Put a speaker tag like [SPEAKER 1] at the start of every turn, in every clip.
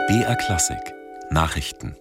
[SPEAKER 1] BR Klassik Nachrichten.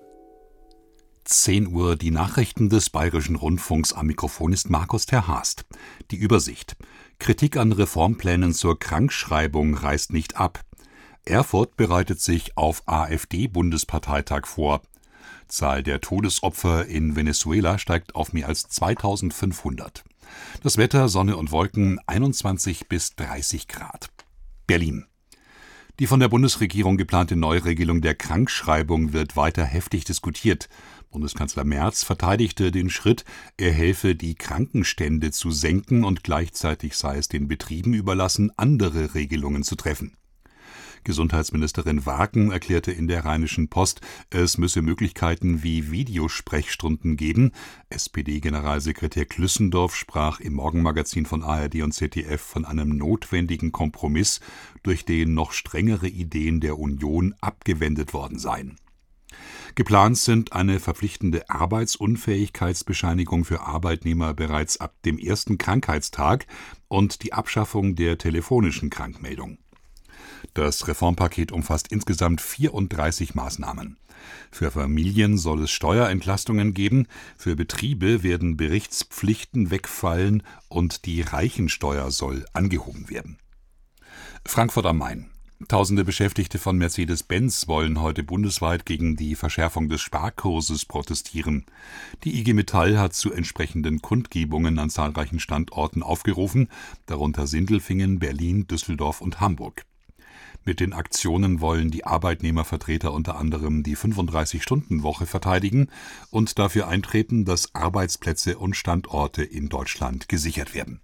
[SPEAKER 2] 10 Uhr die Nachrichten des Bayerischen Rundfunks. Am Mikrofon ist Markus Terhast. Die Übersicht. Kritik an Reformplänen zur Krankschreibung reißt nicht ab. Erfurt bereitet sich auf AfD-Bundesparteitag vor. Zahl der Todesopfer in Venezuela steigt auf mehr als 2500. Das Wetter, Sonne und Wolken, 21 bis 30 Grad. Berlin. Die von der Bundesregierung geplante Neuregelung der Krankschreibung wird weiter heftig diskutiert. Bundeskanzler Merz verteidigte den Schritt, er helfe, die Krankenstände zu senken und gleichzeitig sei es den Betrieben überlassen, andere Regelungen zu treffen. Gesundheitsministerin Waken erklärte in der Rheinischen Post, es müsse Möglichkeiten wie Videosprechstunden geben. SPD-Generalsekretär Klüssendorf sprach im Morgenmagazin von ARD und ZDF von einem notwendigen Kompromiss, durch den noch strengere Ideen der Union abgewendet worden seien. Geplant sind eine verpflichtende Arbeitsunfähigkeitsbescheinigung für Arbeitnehmer bereits ab dem ersten Krankheitstag und die Abschaffung der telefonischen Krankmeldung. Das Reformpaket umfasst insgesamt 34 Maßnahmen. Für Familien soll es Steuerentlastungen geben, für Betriebe werden Berichtspflichten wegfallen und die Reichensteuer soll angehoben werden. Frankfurt am Main. Tausende Beschäftigte von Mercedes-Benz wollen heute bundesweit gegen die Verschärfung des Sparkurses protestieren. Die IG Metall hat zu entsprechenden Kundgebungen an zahlreichen Standorten aufgerufen, darunter Sindelfingen, Berlin, Düsseldorf und Hamburg. Mit den Aktionen wollen die Arbeitnehmervertreter unter anderem die 35-Stunden-Woche verteidigen und dafür eintreten, dass Arbeitsplätze und Standorte in Deutschland gesichert werden.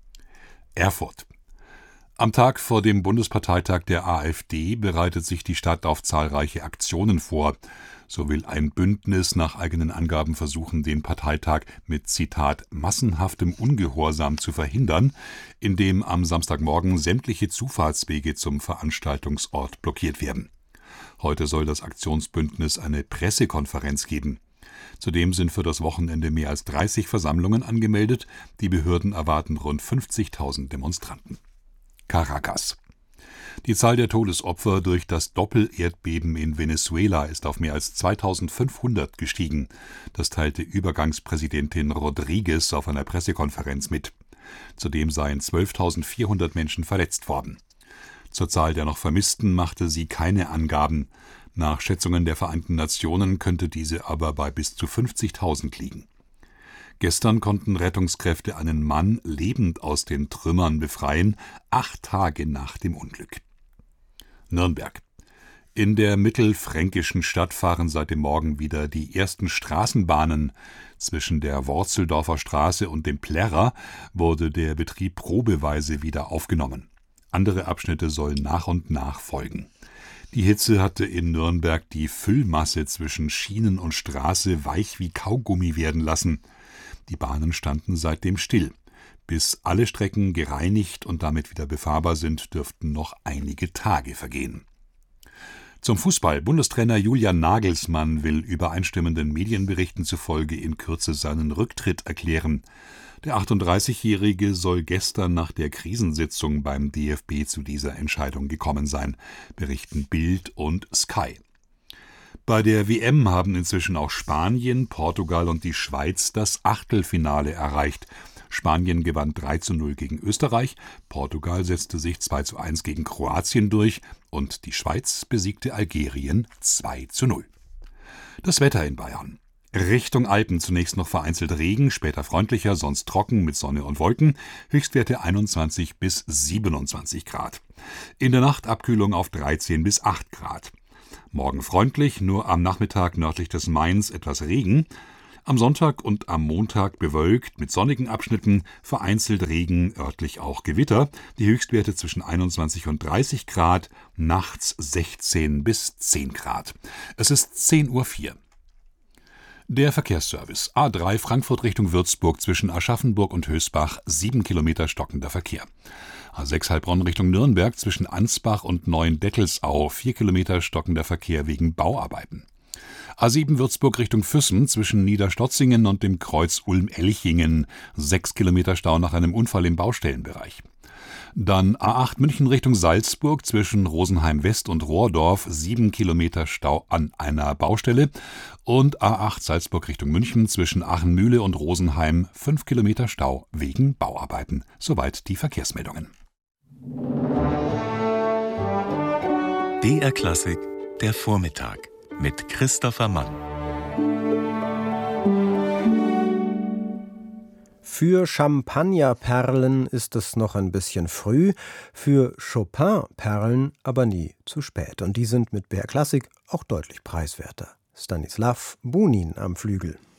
[SPEAKER 2] Erfurt. Am Tag vor dem Bundesparteitag der AfD bereitet sich die Stadt auf zahlreiche Aktionen vor. So will ein Bündnis nach eigenen Angaben versuchen, den Parteitag mit, Zitat, massenhaftem Ungehorsam zu verhindern, indem am Samstagmorgen sämtliche Zufahrtswege zum Veranstaltungsort blockiert werden. Heute soll das Aktionsbündnis eine Pressekonferenz geben. Zudem sind für das Wochenende mehr als 30 Versammlungen angemeldet. Die Behörden erwarten rund 50.000 Demonstranten. Caracas. Die Zahl der Todesopfer durch das Doppelerdbeben in Venezuela ist auf mehr als 2500 gestiegen. Das teilte Übergangspräsidentin Rodriguez auf einer Pressekonferenz mit. Zudem seien 12.400 Menschen verletzt worden. Zur Zahl der noch Vermissten machte sie keine Angaben. Nach Schätzungen der Vereinten Nationen könnte diese aber bei bis zu 50.000 liegen. Gestern konnten Rettungskräfte einen Mann lebend aus den Trümmern befreien, 8 Tage nach dem Unglück. Nürnberg. In der mittelfränkischen Stadt fahren seit dem Morgen wieder die ersten Straßenbahnen. Zwischen der Worzeldorfer Straße und dem Plärrer wurde der Betrieb probeweise wieder aufgenommen. Andere Abschnitte sollen nach und nach folgen. Die Hitze hatte in Nürnberg die Füllmasse zwischen Schienen und Straße weich wie Kaugummi werden lassen. Die Bahnen standen seitdem still. Bis alle Strecken gereinigt und damit wieder befahrbar sind, dürften noch einige Tage vergehen. Zum Fußball. Bundestrainer Julian Nagelsmann will übereinstimmenden Medienberichten zufolge in Kürze seinen Rücktritt erklären. Der 38-Jährige soll gestern nach der Krisensitzung beim DFB zu dieser Entscheidung gekommen sein, berichten Bild und Sky. Bei der WM haben inzwischen auch Spanien, Portugal und die Schweiz das Achtelfinale erreicht. Spanien gewann 3:0 gegen Österreich, Portugal setzte sich 2:1 gegen Kroatien durch und die Schweiz besiegte Algerien 2:0. Das Wetter in Bayern. Richtung Alpen zunächst noch vereinzelt Regen, später freundlicher, sonst trocken mit Sonne und Wolken, Höchstwerte 21 bis 27 Grad. In der Nacht Abkühlung auf 13 bis 8 Grad. Morgen freundlich, nur am Nachmittag nördlich des Mains etwas Regen. Am Sonntag und am Montag bewölkt mit sonnigen Abschnitten, vereinzelt Regen, örtlich auch Gewitter. Die Höchstwerte zwischen 21 und 30 Grad, nachts 16 bis 10 Grad. Es ist 10:04 Uhr. Der Verkehrsservice. A3 Frankfurt Richtung Würzburg zwischen Aschaffenburg und Hösbach, 7 Kilometer stockender Verkehr. A6 Heilbronn Richtung Nürnberg zwischen Ansbach und Neuendettelsau, 4 Kilometer stockender Verkehr wegen Bauarbeiten. A7 Würzburg Richtung Füssen zwischen Niederstotzingen und dem Kreuz Ulm-Elchingen, 6 Kilometer Stau nach einem Unfall im Baustellenbereich. Dann A8 München Richtung Salzburg zwischen Rosenheim West und Rohrdorf, 7 Kilometer Stau an einer Baustelle. Und A8 Salzburg Richtung München zwischen Achenmühle und Rosenheim, 5 Kilometer Stau wegen Bauarbeiten. Soweit die Verkehrsmeldungen.
[SPEAKER 1] BR Klassik, der Vormittag mit Christopher Mann.
[SPEAKER 3] Für Champagnerperlen ist es noch ein bisschen früh, für Chopin-Perlen aber nie zu spät. Und die sind mit BR Klassik auch deutlich preiswerter. Stanislav Bunin am Flügel.